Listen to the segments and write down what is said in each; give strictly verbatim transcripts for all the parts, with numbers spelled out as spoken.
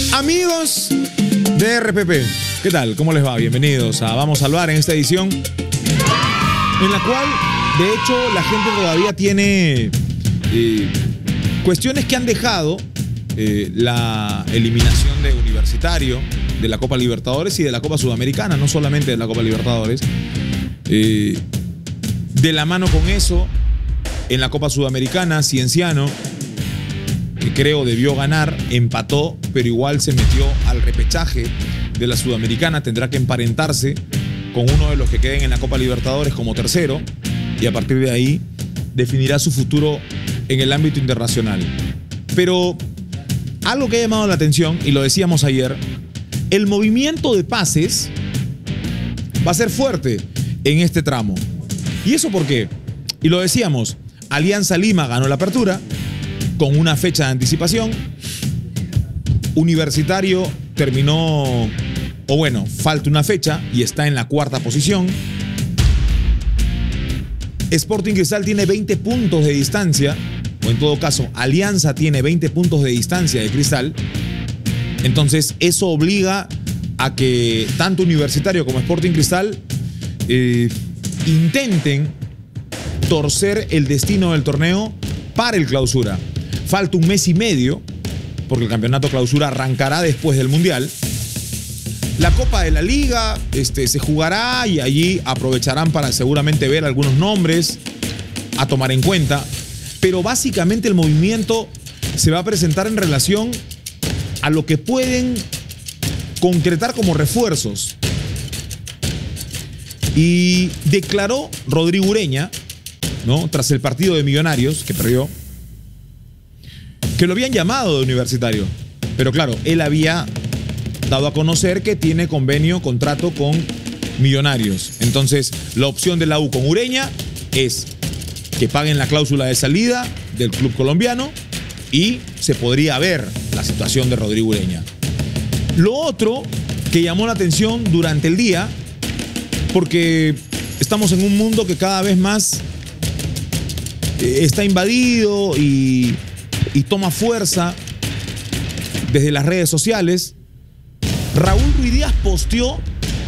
Amigos de R P P, ¿qué tal? ¿Cómo les va? Bienvenidos a Vamos a Hablar en esta edición en la cual, de hecho, la gente todavía tiene eh, cuestiones que han dejado eh, la eliminación de Universitario, de la Copa Libertadores y de la Copa Sudamericana, no solamente de la Copa Libertadores. Eh, de la mano con eso, en la Copa Sudamericana, Cienciano, que creo debió ganar, empató, pero igual se metió al repechaje de la Sudamericana, tendrá que emparentarse con uno de los que queden en la Copa Libertadores como tercero, y a partir de ahí definirá su futuro en el ámbito internacional. Pero algo que ha llamado la atención, y lo decíamos ayer, el movimiento de pases va a ser fuerte en este tramo. ¿Y eso por qué? Y lo decíamos, Alianza Lima ganó la apertura con una fecha de anticipación. Universitario terminó, o bueno, falta una fecha y está en la cuarta posición. Sporting Cristal tiene veinte puntos de distancia, o en todo caso, Alianza tiene veinte puntos de distancia de Cristal. Entonces, eso obliga a que tanto Universitario como Sporting Cristal eh, intenten torcer el destino del torneo para el Clausura. Falta un mes y medio, porque el campeonato Clausura arrancará después del Mundial. La Copa de la Liga este, se jugará y allí aprovecharán para seguramente ver algunos nombres a tomar en cuenta. Pero básicamente el movimiento se va a presentar en relación a lo que pueden concretar como refuerzos. Y declaró Rodrigo Ureña, ¿no?, tras el partido de Millonarios, que perdió, que lo habían llamado de Universitario. Pero claro, él había dado a conocer que tiene convenio, contrato con Millonarios. Entonces, la opción de la U con Ureña es que paguen la cláusula de salida del club colombiano y se podría ver la situación de Rodrigo Ureña. Lo otro que llamó la atención durante el día, porque estamos en un mundo que cada vez más está invadido y, y toma fuerza desde las redes sociales. Raúl Ruiz Díaz posteó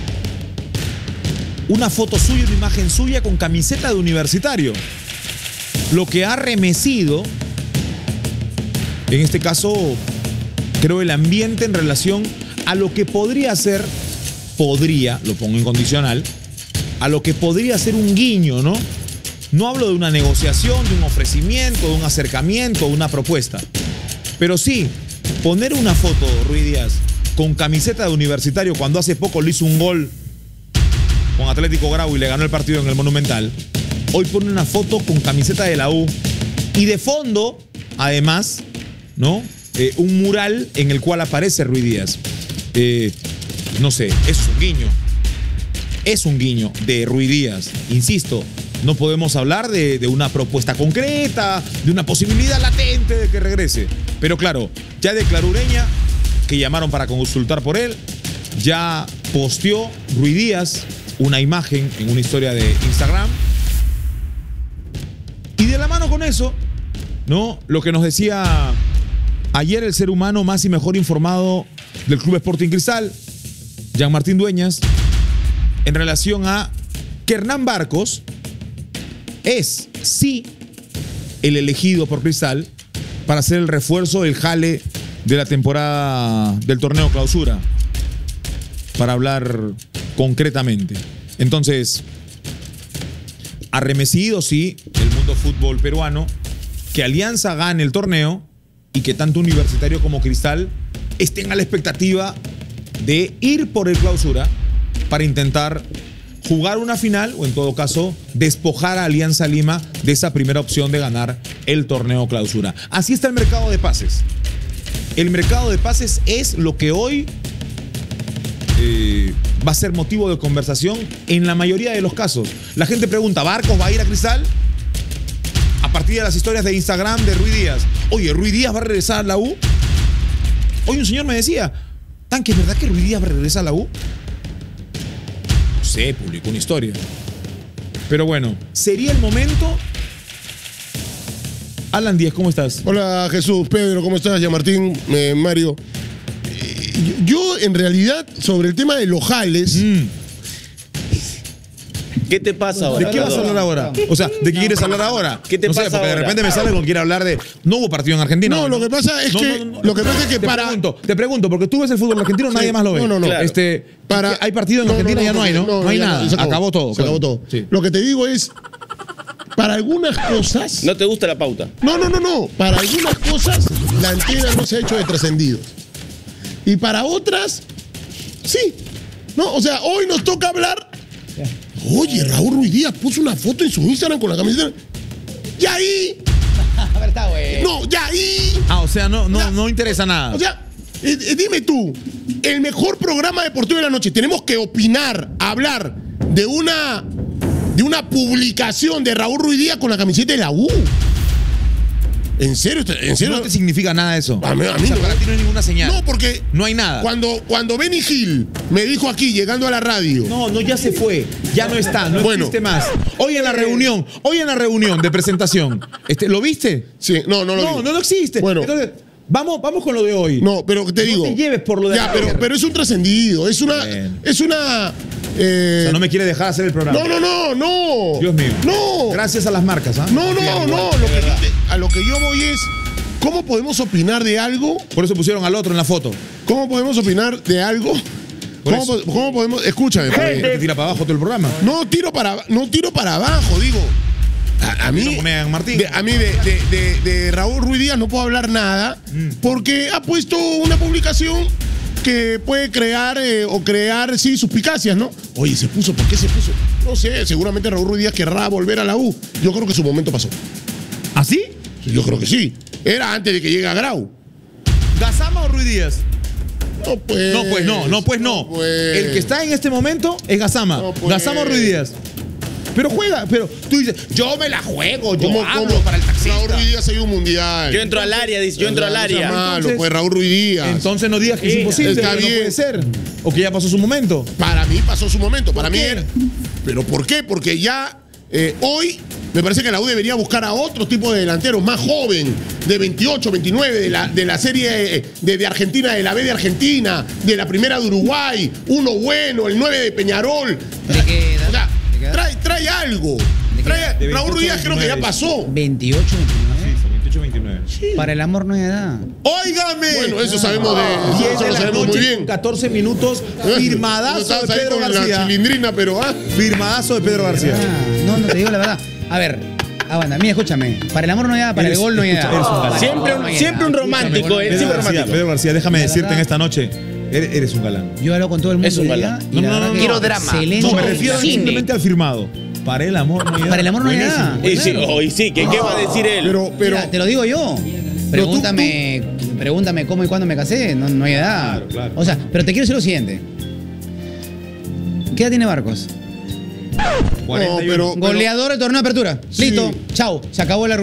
una foto suya, una imagen suya con camiseta de Universitario, lo que ha remecido, en este caso, creo, el ambiente en relación a lo que podría ser, podría, lo pongo en condicional, a lo que podría ser un guiño, ¿no? No hablo de una negociación, de un ofrecimiento, de un acercamiento, de una propuesta. Pero sí, poner una foto, Ruiz Díaz, con camiseta de Universitario cuando hace poco le hizo un gol con Atlético Grau y le ganó el partido en el Monumental. Hoy pone una foto con camiseta de la U y de fondo, además, ¿no?, eh, un mural en el cual aparece Ruiz Díaz. Eh, no sé, es un guiño. Es un guiño de Ruiz Díaz. Insisto, no podemos hablar de, de una propuesta concreta, de una posibilidad latente de que regrese. Pero claro, ya declaró Ureña que llamaron para consultar por él. Ya posteó Ruiz Díaz una imagen en una historia de Instagram. Y de la mano con eso, ¿no?, lo que nos decía ayer el ser humano más y mejor informado del Club Sporting Cristal, Jean Martín Dueñas, en relación a que Hernán Barcos es, sí, el elegido por Cristal para ser el refuerzo del jale de la temporada del torneo Clausura, para hablar concretamente. Entonces, arremesido, sí, el mundo fútbol peruano, que Alianza gane el torneo y que tanto Universitario como Cristal estén a la expectativa de ir por el Clausura para intentar jugar una final o, en todo caso, despojar a Alianza Lima de esa primera opción de ganar el torneo Clausura. Así está el mercado de pases. El mercado de pases es lo que hoy eh, va a ser motivo de conversación en la mayoría de los casos. La gente pregunta, ¿Barcos va a ir a Cristal? A partir de las historias de Instagram de Ruiz Díaz. Oye, ¿Ruiz Díaz va a regresar a la U? Hoy un señor me decía, ¿Tanque, es verdad que Ruiz Díaz va a regresar a la U? No sé, publicó una historia. Pero bueno, sería el momento. Alan Díaz, ¿cómo estás? Hola Jesús, Pedro, ¿cómo estás? Ya Martín, eh, Mario. yo, en realidad, sobre el tema de los jales. Mm. ¿Qué te pasa ahora? ¿De qué vas a hablar ahora? O sea, ¿de qué quieres hablar ahora? ¿Qué te no sé, pasa porque de ahora? repente me sale con quiere hablar de. No hubo partido en Argentina. No, lo que pasa es No, que. no, no, no. Lo que pasa es que Te para. pregunto, te pregunto, porque tú ves el fútbol argentino, Sí. nadie más lo ve. No, no, no. Claro. Este, Para- hay partido en No, Argentina, no, ya no hay, ¿no? porque- No, hay ya nada. se acabó. todo. Se claro. acabó todo. Sí. Lo que te digo es. Para algunas cosas. ¿No te gusta la pauta? No, no, no, no. Para algunas cosas, la antena no se ha hecho de trascendidos. Y para otras, sí. No, o sea, hoy nos toca hablar. Oye, Raúl Ruiz Díaz puso una foto en su Instagram con la camiseta. Y ahí. Pero está bueno. No, ya ahí. Ah, o sea, no, no, Ya. no interesa nada. O sea, eh, eh, dime tú, el mejor programa deportivo de la noche, tenemos que opinar, hablar de una, de una publicación de Raúl Ruiz Díaz con la camiseta de la U. ¿En serio? ¿En serio? no te significa nada eso. A mí- a mí o sea, no. para ti no hay ninguna señal. No, porque No hay nada. cuando, cuando Benny Hill me dijo aquí, llegando a la radio, No, no, ya se fue. Ya no está, no Bueno. existe más. Hoy en la reunión, hoy en la reunión de presentación, este, ¿lo viste? sí, no, no lo No, vi. no, no existe. Bueno. Entonces, vamos, vamos con lo de hoy. No, pero te No digo. te lleves por lo de Ya, ayer. pero, pero es un trascendido, es una. Bien. Es una. eh, O sea, no me quiere dejar hacer el programa. no, no, no, no. Dios mío. No. Gracias a las marcas, ¿ah? No, no, no. Lo que, a lo que yo voy es. ¿Cómo podemos opinar de algo? Por eso pusieron al otro en la foto. ¿Cómo podemos opinar de algo? Por ¿Cómo, eso. po- cómo podemos.? Escúchame, porque- Te tira para abajo todo el programa. no tiro para no tiro para abajo, digo. A, a mí, No pone a Martín. de, a mí de, de- de- de Raúl Ruiz Díaz no puedo hablar nada Mm. porque ha puesto una publicación que puede crear eh, o crear, sí, suspicacias, ¿no? Oye, se puso, ¿por qué se puso? No sé, seguramente Raúl Ruiz Díaz querrá volver a la U. Yo creo que su momento pasó. ¿Así? Yo creo que sí. Era antes de que llegue a Grau. ¿Gazama o Ruiz Díaz? No, pues. No, pues no, no, pues no. pues. El que está en este momento es Gazama. No, pues. Gazama o Ruiz Díaz. Pero juega, pero tú dices, yo me la juego, yo ¿Cómo, hablo cómo? para el taxista. Raúl Ruiz Díaz ha ido a un mundial. Yo entro al área, dice, yo entro al No sea área. malo, Entonces- pues Raúl Ruiz Díaz. Entonces no digas que es Sí, imposible, está que no bien. puede ser. O que ya pasó su momento. Para mí pasó su momento, para mí qué? era. ¿Pero por qué? Porque ya eh, hoy me parece que la U debería buscar a otro tipo de delanteros, más joven, de veintiocho, veintinueve, de la, de la serie eh, de, de Argentina, de la B de Argentina, de la primera de Uruguay, uno bueno, el nueve de Peñarol. ¿De qué edad? O sea, ¿De qué edad? trae, trae algo. qué Trae- edad? De Raúl Ruiz Díaz creo que ya veintinueve. pasó. veintiocho, veintinueve. veintiocho veintinueve. Para el amor no hay edad. ¡Óigame! Bueno, eso sabemos de diez eso de lo la sabemos noche, muy bien. catorce minutos, firmadazo Estabas de ahí Pedro con la García. chilindrina, pero ah. Firmadazo de Pedro García. Ah, no, no te digo la verdad. A ver, aguanta, mira, escúchame. Para el amor no hay edad, para Eres- el gol no hay edad. escucha, eres un Para el Siempre amor un- no hay siempre edad. un romántico, Escúchame, eh, Pedro siempre García, romántico. Pedro García, déjame La decirte verdad- en esta noche, eres, eres un galán. Yo hablo con todo el mundo. Es un hoy día, galán. y No, la no, verdad no, que quiero drama. excelente. No, me refiero Cine. simplemente al firmado. Para el amor no hay edad. Para el amor no hay edad. Y sí, oh, y sí, ¿qué, qué va a decir él? Pero, pero. Mira, te lo digo yo. Pero tú- Pregúntame, pregúntame cómo y cuándo me casé, no, no hay edad. Claro, claro. O sea, pero te quiero decir lo siguiente. ¿Qué edad tiene Barcos? No, pero, pero- Goleador del torneo de apertura. Sí. Listo, chao. Se acabó la